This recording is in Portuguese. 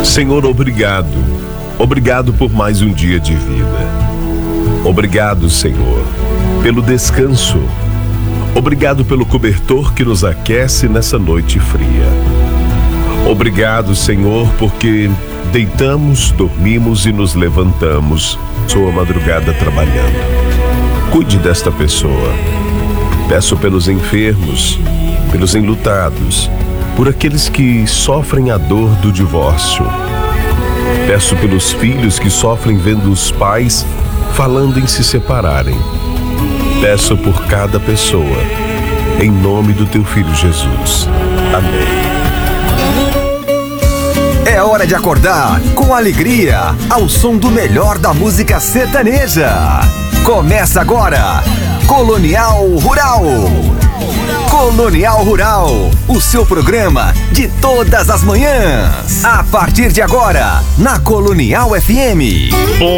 Senhor, obrigado. Obrigado por mais um dia de vida. Obrigado, Senhor, pelo descanso. Obrigado pelo cobertor que nos aquece nessa noite fria. Obrigado, Senhor, porque deitamos, dormimos e nos levantamos. Sua madrugada trabalhando. Cuide desta pessoa. Peço pelos enfermos, pelos enlutados, por aqueles que sofrem a dor do divórcio. Peço pelos filhos que sofrem vendo os pais falando em se separarem. Peço por cada pessoa, em nome do teu Filho Jesus. Amém. É hora de acordar com alegria, ao som do melhor da música sertaneja. Começa agora, Colonial Rural. Colonial Rural, o seu programa de todas as manhãs. A partir de agora, na Colonial FM.